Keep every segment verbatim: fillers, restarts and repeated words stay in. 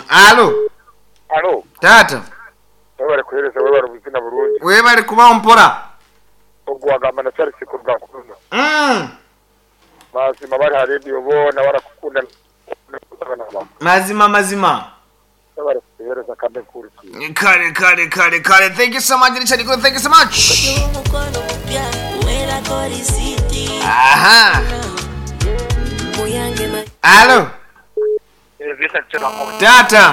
Alo. Alo. Tata. Wewe kueleza wewe rubizina Burundi. Wewe bari kuba mpora. Ogwagamba na cyari sikurwa kuno. Mm. Mazima bari haredi ubona barakukunda. Mazima mazima. Wewe kueleza kambe kuri. Kare kare kare kare. Thank you so much Richard. Thank you so much. Aha. Alo. Tata.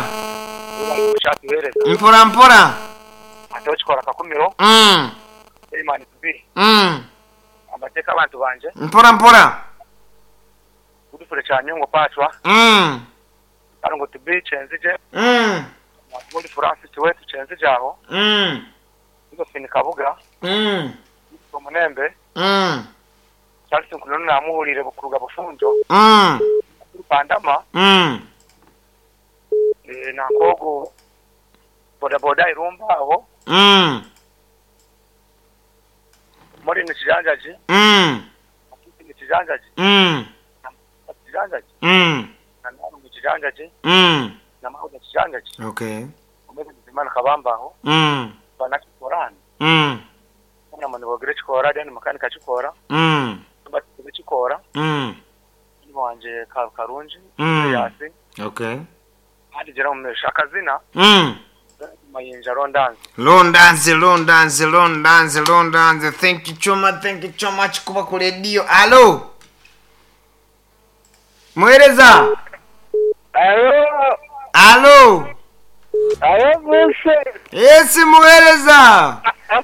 Mpora mpora. Atochikora kakumiro. Mm. Imani tubi. Mm. Amateka abantu banje. Mpora mpora. Udufure cyanyongo patwa. Mm. Arongo tubi chenzije. Mm. Muri France tuwetu chenzije aho. Mm. Izo fini kabuga. Mm. Umunembe. Mm. Cyari sinkuno namuhurire bukuruga bufunjo. Mm. Pandama. Mm. Eh nakogo boda boda irumba aho. Mm. Muri ni kijanjaji. Mm. Ni kijanjaji. Mm. Kijanjaji. Mm. Na nalo ni kijanjaji. Mm. Na mahuda kijanjaji. Okay. Umeze bizimana kabamba aho. Mm. Banaki korani. Mm. Kuna mani wagire chikora then makanika chikora. Mm. Bati chikora. Mm. Ni wanje ka karunji. Mm. Yasi. Okay. Hadi jera umeshaka zina. Mm. Mayinja rondanze. Londanze, londanze, londanze, londanze. Thank you so much, thank you so much kuba ku radio. Alo. Muhereza. Alo. Alo. Alo buse. Yes, muhereza.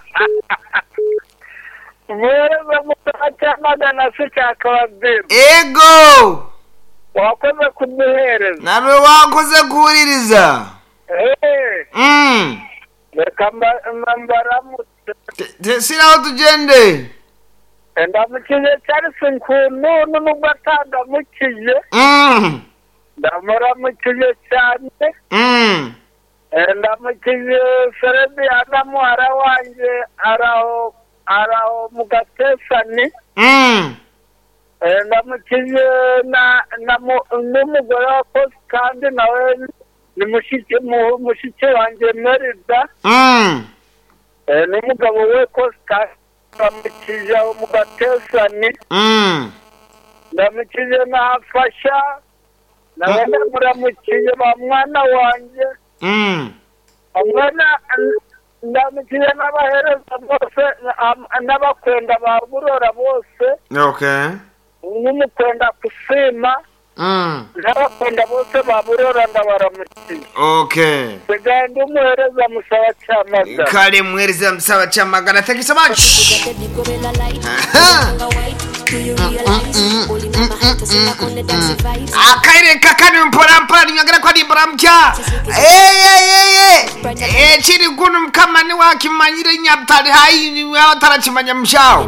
Muhereza mutachana na sika kabebe. Ego. Wakoze kumuhereza. Nawe wakoze kuririza. Eh. Mm. Lekamba mbaramu. Sina utugende. Enda mukije cyari sinkunu n'ugatanga mukije. Mm. Ndamara mukije cyane. Mm. Enda mukije Feredi adamu arawanje araho araho mugatesani. Mm. Enda mukije na na n'umugore wa Post kandi nawe ni mushike mu mushike wanje Merida. Mm. Eh n'umugabo we Post ndamukije mugatesani. Mm. Ndamukije nafasha nabenda muramukije ba mwana wanje. Mm. Mwana ndamukije n'abahereza bose n'abakwenda ba burora bose. Okay. N'umukwenda kusima. Mm. N'abakwenda bose ba burora ndabaramukije. Okay. Segandi umuhereza musaba cyamaga. Kale muhereza musaba cyamagana. Thank you so much. Akaire kakani mpora mpora nyagara kwa dimbora mcha. Eh eh eh eh chiri kunu mkamani wa kimanyire nyaptari hai ni wa tarachimanya mshao.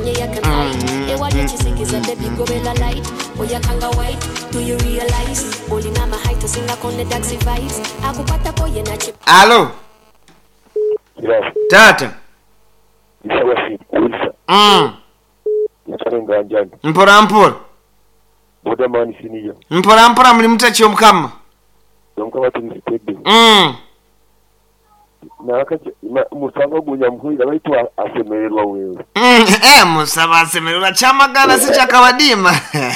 Alo. Yes. Tata. Isawa sikuisa. Mm. Ncharenga njani. Mpora mpora. Boda mani siniya. Mpora mpora muri mutachi omkama. Omkama tunisitebe. Mm. Na akaje musanga gunyamhurira baitu asemererwa wewe. Mm, eh musaba asemererwa chamagana si chakabadima.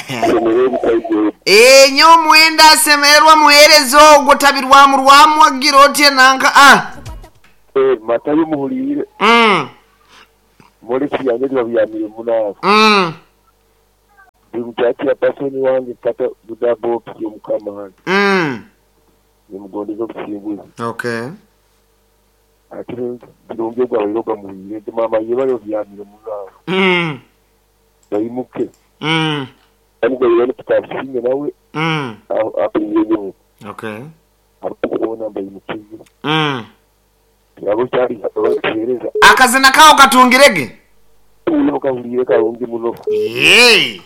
Eh nyo muenda asemererwa muherezo gutabirwa mu rwamu agiroti nanka ah. Eh matayo muhurire. Mm. Muri kiyanye byabiyamire munaka. Mm. Bimutati ya pasoni wange kata budabo kyo mukama. Mm. Nimugondeza kusinguza. Okay. Akiri birongye bwa biroga muhire mama yebayo byamire munaka. Mm. Bayimuke. Mm. Amugo yone tutasinye nawe. Mm. Apinyenye. Okay. Abona bayimukiye. Mm. Yabo cyari abakereza. Akazina kawo katungirege. Uno kahurire kahungi muno. Yey.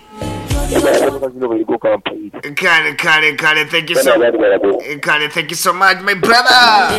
Kale kale kale thank you so much. Kale thank you so much my brother.